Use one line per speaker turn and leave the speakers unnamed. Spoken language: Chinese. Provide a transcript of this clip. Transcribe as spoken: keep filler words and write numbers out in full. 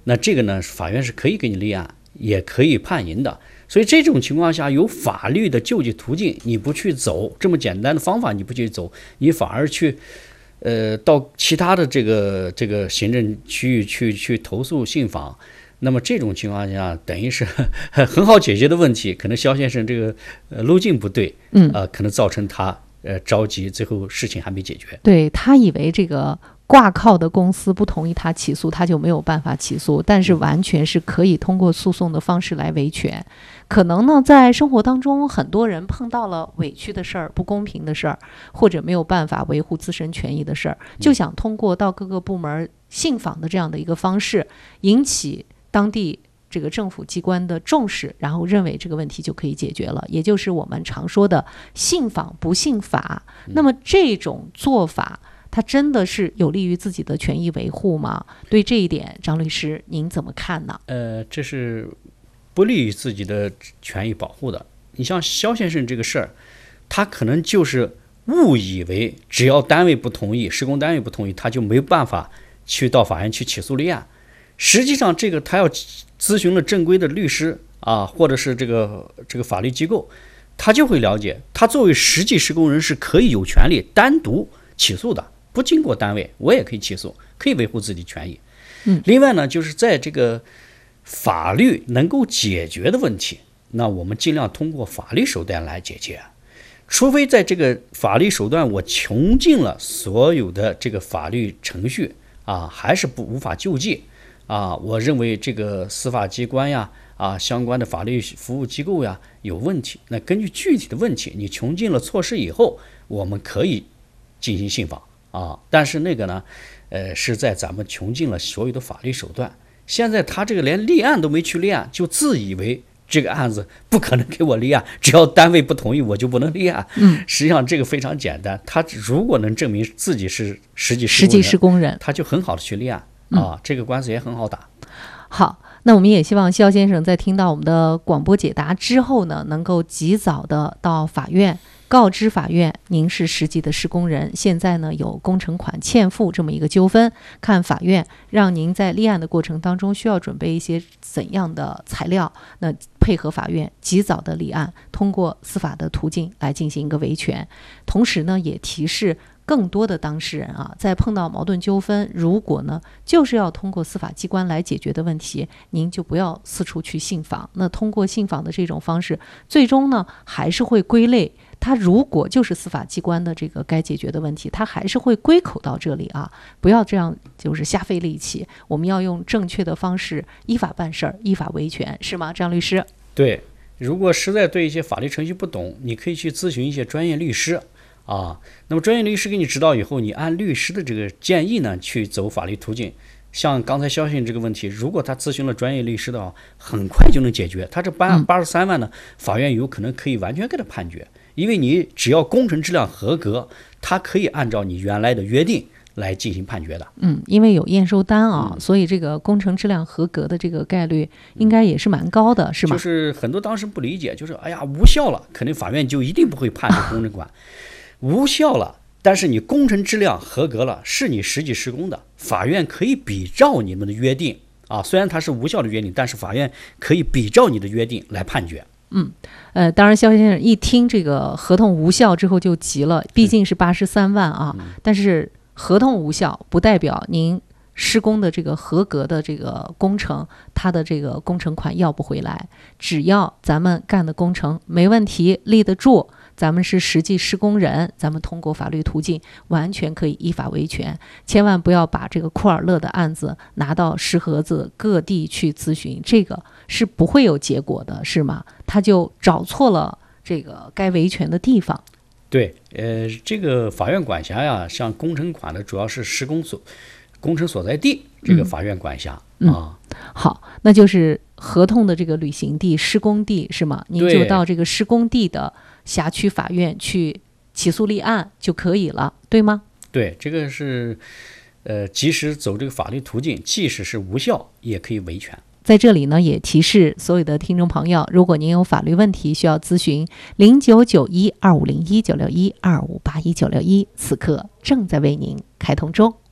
那这个呢，法院是可以给你立案，也可以判赢的。所以这种情况下，有法律的救济途径，你不去走这么简单的方法，你不去走，你反而去，呃，到其他的这个这个行政区域去去投诉信访，那么这种情况下，等于是很好解决的问题，可能肖先生这个呃路径不对，嗯，呃，可能造成他呃着急，最后事情还没解决。
对，他以为这个挂靠的公司不同意他起诉，他就没有办法起诉，但是完全是可以通过诉讼的方式来维权。可能呢，在生活当中，很多人碰到了委屈的事儿、不公平的事儿，或者没有办法维护自身权益的事儿，就想通过到各个部门信访的这样的一个方式，引起当地这个政府机关的重视，然后认为这个问题就可以解决了，也就是我们常说的信访不信法。那么这种做法，它真的是有利于自己的权益维护吗？对这一点，张律师您怎么看呢？
呃，这是不利于自己的权益保护的。你像肖先生这个事儿，他可能就是误以为只要单位不同意，施工单位不同意，他就没办法去到法院去起诉立案。实际上，这个他要咨询了正规的律师啊，或者是这个这个法律机构，他就会了解，他作为实际施工人是可以有权利单独起诉的，不经过单位，我也可以起诉，可以维护自己权益。
嗯，
另外呢，就是在这个法律能够解决的问题，那我们尽量通过法律手段来解决。除非在这个法律手段我穷尽了所有的这个法律程序啊，还是不无法救济啊，我认为这个司法机关呀啊相关的法律服务机构呀有问题，那根据具体的问题，你穷尽了措施以后，我们可以进行信访啊。但是那个呢，呃，是在咱们穷尽了所有的法律手段。现在他这个连立案都没去立案，就自以为这个案子不可能给我立案，只要单位不同意我就不能立案。
嗯，
实际上这个非常简单，他如果能证明自己是实际
实际施工人，他
就很好的去立案啊、嗯，这个官司也很好打。
好，那我们也希望肖先生在听到我们的广播解答之后呢，能够及早的到法院告知法院，您是实际的施工人，现在呢有工程款欠付这么一个纠纷，看法院让您在立案的过程当中需要准备一些怎样的材料，那配合法院及早的立案，通过司法的途径来进行一个维权。同时呢，也提示更多的当事人啊，在碰到矛盾纠纷，如果呢就是要通过司法机关来解决的问题，您就不要四处去信访。那通过信访的这种方式，最终呢还是会归类，它如果就是司法机关的这个该解决的问题，它还是会归口到这里啊，不要这样就是瞎费力气。我们要用正确的方式，依法办事儿，依法维权，是吗，张律师？
对，如果实在对一些法律程序不懂，你可以去咨询一些专业律师。啊，那么专业律师给你指导以后，你按律师的这个建议呢去走法律途径。像刚才肖先生这个问题，如果他咨询了专业律师的话，很快就能解决。他这八八十三万呢，法院有可能可以完全给他判决，因为你只要工程质量合格，他可以按照你原来的约定来进行判决的。
嗯，因为有验收单啊、嗯，所以这个工程质量合格的这个概率应该也是蛮高的，是吗？
就是很多当事人不理解，就是哎呀无效了，肯定法院就一定不会判这工程款。无效了，但是你工程质量合格了，是你实际施工的，法院可以比照你们的约定啊。虽然它是无效的约定，但是法院可以比照你的约定来判决。
嗯，呃，当然，肖先生一听这个合同无效之后就急了，毕竟是八十三万啊、嗯。但是合同无效不代表您施工的这个合格的这个工程，它的这个工程款要不回来。只要咱们干的工程没问题，立得住。咱们是实际施工人，咱们通过法律途径完全可以依法维权，千万不要把这个库尔勒的案子拿到石河子各地去咨询，这个是不会有结果的，是吗？他就找错了这个该维权的地方。
对，呃，这个法院管辖呀，像工程款的主要是施工所、工程所在地，这个法院管辖、
嗯、
啊。
好，那就是合同的这个履行地、施工地是吗？您就到这个施工地的辖区法院去起诉立案就可以了，对吗？
对，这个是呃，即使走这个法律途径，即使是无效，也可以维权。
在这里呢，也提示所有的听众朋友，如果您有法律问题需要咨询，零九九一二五零一九六一二五八一九六一，此刻正在为您开通中。